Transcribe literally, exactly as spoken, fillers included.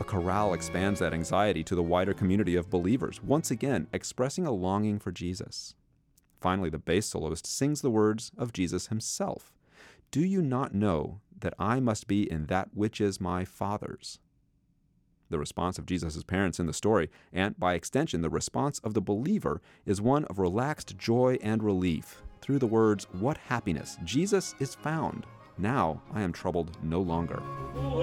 chorale expands that anxiety to the wider community of believers, once again expressing a longing for Jesus. Finally, the bass soloist sings the words of Jesus himself. Do you not know that I must be in that which is my Father's? The response of Jesus' parents in the story, and by extension the response of the believer, is one of relaxed joy and relief. Through the words, what happiness! Jesus is found. Now I am troubled no longer.